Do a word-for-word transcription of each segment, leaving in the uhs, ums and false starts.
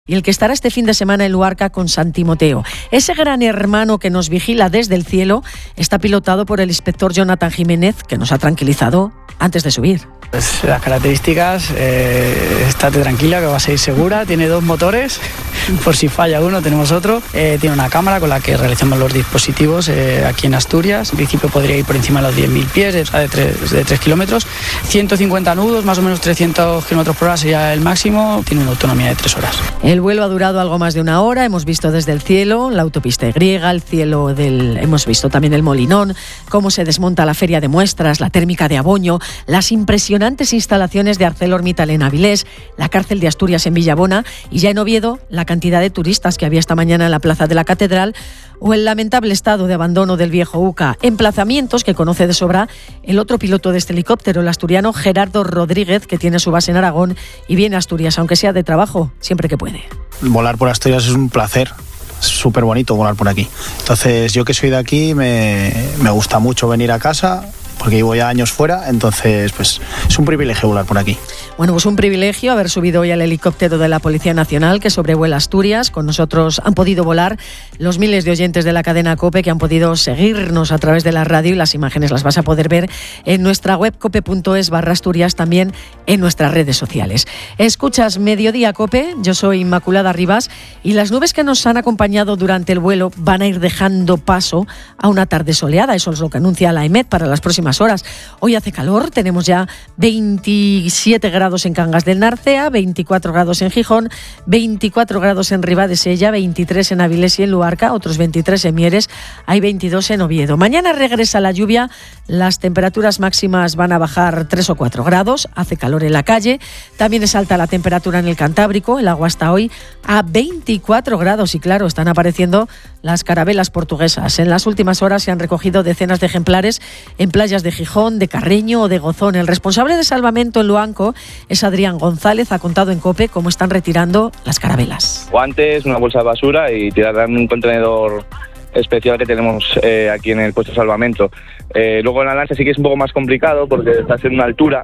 y el que estará este fin de semana en Luarca con San Timoteo. Ese gran hermano que nos vigila desde el cielo está pilotado por el inspector Jonathan Jiménez, que nos ha tranquilizado antes de subir. Pues las características, eh, estate tranquila que vas a ir segura, tiene dos motores, por si falla uno tenemos otro, eh, tiene una cámara con la que realizamos los dispositivos eh, aquí en Asturias, en principio podría ir por encima de los diez mil pies, o sea, de tres kilómetros, ciento cincuenta nudos, más o menos trescientos kilómetros por hora sería el máximo, tiene una autonomía de tres horas. El vuelo ha durado algo más de una hora, hemos visto desde el cielo la autopista Y, el cielo del, hemos visto también el Molinón, cómo se desmonta la feria de muestras, la térmica de Aboño, las impresionantes instalaciones de ArcelorMittal en Avilés, la cárcel de Asturias en Villabona y ya en Oviedo la cantidad de turistas que había esta mañana en la plaza de la Catedral o el lamentable estado de abandono del viejo U C A, emplazamientos que conoce de sobra el otro piloto de este helicóptero, el asturiano Gerardo Rodríguez, que tiene su base en Aragón y viene a Asturias, aunque sea de trabajo, siempre que puede. Volar por Asturias es un placer. Es súper bonito volar por aquí. Entonces, yo que soy de aquí, me, me gusta mucho venir a casa, porque llevo ya años fuera, entonces pues es un privilegio volar por aquí. Bueno, pues un privilegio haber subido hoy al helicóptero de la Policía Nacional que sobrevuela Asturias. Con nosotros han podido volar los miles de oyentes de la cadena COPE que han podido seguirnos a través de la radio, y las imágenes las vas a poder ver en nuestra web cope.es barra Asturias, también en nuestras redes sociales. Escuchas Mediodía COPE, yo soy Inmaculada Rivas, y las nubes que nos han acompañado durante el vuelo van a ir dejando paso a una tarde soleada. Eso es lo que anuncia la EMET para las próximas horas. Hoy hace calor, tenemos ya veintisiete grados en Cangas del Narcea, veinticuatro grados en Gijón, veinticuatro grados en Ribadesella, veintitrés en Avilés y en Luarca, otros veintitrés en Mieres, hay veintidós en Oviedo. Mañana regresa la lluvia, las temperaturas máximas van a bajar tres o cuatro grados, hace calor en la calle, también es alta la temperatura en el Cantábrico, el agua está hoy a veinticuatro grados y claro, están apareciendo las carabelas portuguesas. En las últimas horas se han recogido decenas de ejemplares en playas de Gijón, de Carreño o de Gozón. El responsable de salvamento en Luanco es Adrián González, ha contado en COPE cómo están retirando las carabelas. Guantes, una bolsa de basura y tirarán un contenedor especial que tenemos eh, aquí en el puesto de salvamento. Eh, luego en la lancha sí que es un poco más complicado porque está en una altura.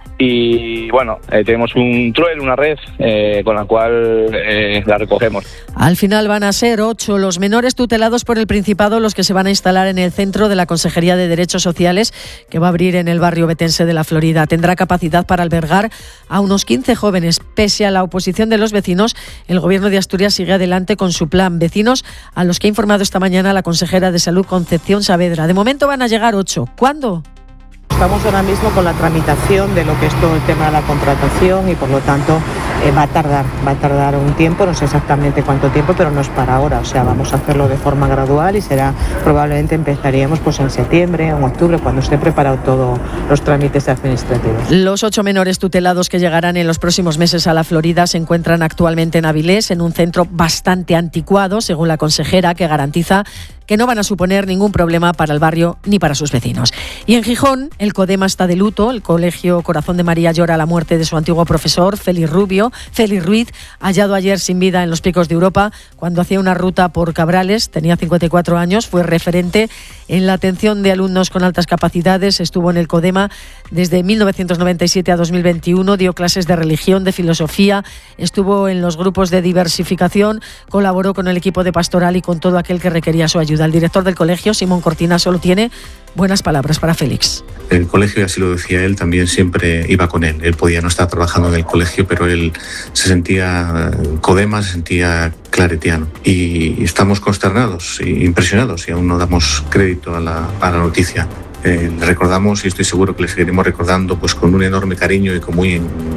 Y bueno, eh, tenemos un truel, una red, eh, con la cual eh, la recogemos. Al final van a ser ocho los menores tutelados por el Principado los que se van a instalar en el centro de la Consejería de Derechos Sociales que va a abrir en el barrio betense de La Florida. Tendrá capacidad para albergar a unos quince jóvenes. Pese a la oposición de los vecinos, el Gobierno de Asturias sigue adelante con su plan. Vecinos a los que ha informado esta mañana la consejera de Salud, Concepción Saavedra. De momento van a llegar ocho. ¿Cuándo? Estamos ahora mismo con la tramitación de lo que es todo el tema de la contratación y por lo tanto eh, va a tardar, va a tardar un tiempo, no sé exactamente cuánto tiempo, pero no es para ahora, o sea, vamos a hacerlo de forma gradual y será, probablemente empezaríamos pues en septiembre o en octubre cuando esté preparado todos los trámites administrativos. Los ocho menores tutelados que llegarán en los próximos meses a La Florida se encuentran actualmente en Avilés, en un centro bastante anticuado, según la consejera, que garantiza que no van a suponer ningún problema para el barrio ni para sus vecinos. Y en Gijón, el CODEMA está de luto. El Colegio Corazón de María llora la muerte de su antiguo profesor, Félix Rubio, Félix Ruiz, hallado ayer sin vida en los Picos de Europa cuando hacía una ruta por Cabrales. Tenía cincuenta y cuatro años, fue referente en la atención de alumnos con altas capacidades, estuvo en el CODEMA desde mil novecientos noventa y siete a dos mil veintiuno, dio clases de religión, de filosofía, estuvo en los grupos de diversificación, colaboró con el equipo de pastoral y con todo aquel que requería su ayuda. El director del colegio, Simón Cortina, solo tiene buenas palabras para Félix. El colegio, y así lo decía él, también siempre iba con él. Él podía no estar trabajando en el colegio, pero él se sentía CODEMA, se sentía claretiano. Y estamos consternados e impresionados y aún no damos crédito a la, a la noticia. Eh, le recordamos y estoy seguro que le seguiremos recordando pues con un enorme cariño y con muy,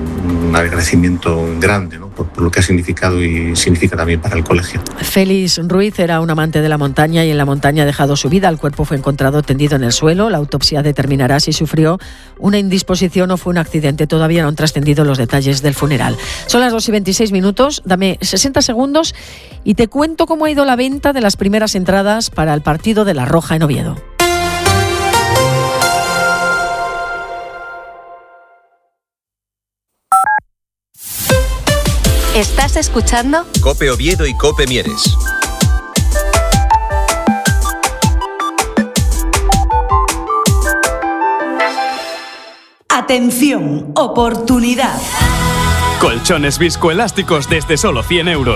un agradecimiento grande, ¿no? por, por lo que ha significado y significa también para el colegio. Félix Ruiz era un amante de la montaña y en la montaña ha dejado su vida. El cuerpo fue encontrado tendido en el suelo. La autopsia determinará si sufrió una indisposición o fue un accidente. Todavía no han trascendido los detalles del funeral. Son las dos y veintiséis minutos. Dame sesenta segundos y te cuento cómo ha ido la venta de las primeras entradas para el partido de La Roja en Oviedo. ¿Estás escuchando? COPE Oviedo y COPE Mieres. Atención, oportunidad. Colchones viscoelásticos desde solo cien euros.